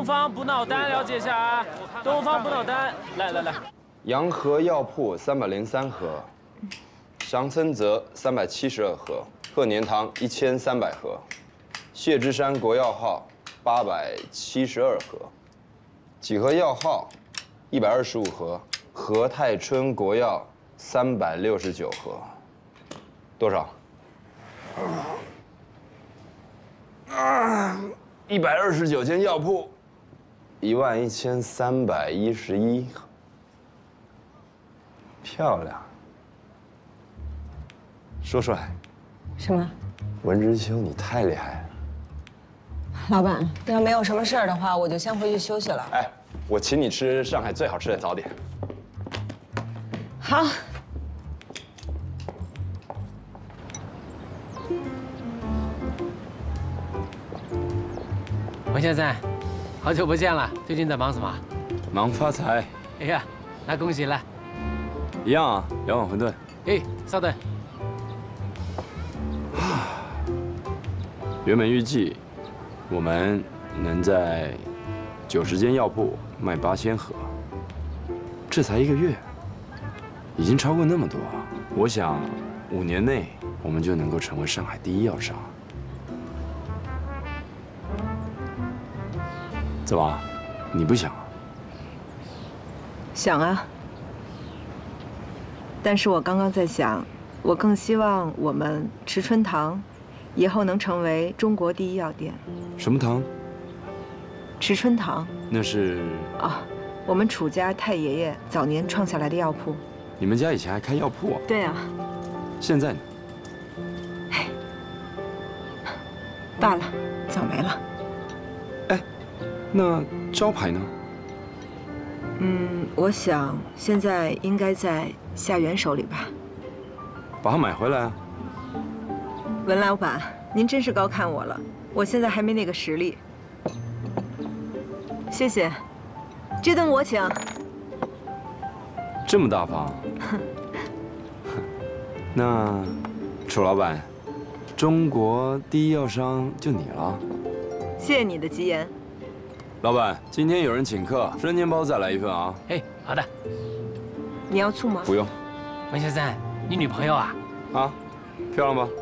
方补脑丹了解一下啊，东方补脑丹，来， 洋河药铺303盒，祥森泽372盒，鹤年堂1300盒，谢之山国药号872盒，几何药号125盒，和泰春国药369盒，多少？129间药铺，11311盒。 漂亮，说出来。 什么？ 文之秋，你太厉害了。 老板，要没有什么事儿的话，我就先回去休息了。 哎，我请你吃上海最好吃的早点。 好。 王先生，好久不见了，最近在忙什么？ 忙发财。 哎呀，那恭喜了。 一样啊，2碗馄饨。 哎，稍等。 原本预计我们能在90间药铺卖8000盒，这才1个月，已经超过那么多。我想5年内我们就能够成为上海第1药商。怎么，你不想啊？ 想啊。 但是我刚刚在想，我更希望我们池春堂以后能成为中国第1药店。 什么堂？ 池春堂。 那是啊，我们楚家太爷爷早年创下来的药铺。 你们家以前还开药铺啊？ 对啊。 现在呢？ 哎，罢了，早没了。 哎，那招牌呢？ 我想现在应该在夏元手里吧。 把它买回来啊！ 文老板，您真是高看我了，我现在还没那个实力。谢谢，这顿我请。 这么大方。那，楚老板，中国第1药商就你了。 谢谢你的吉言。 老板，今天有人请客，生煎包再来1份啊！ 哎，好的。 你要醋吗？ 不用。 文先生，你女朋友啊？ 啊，漂亮吧？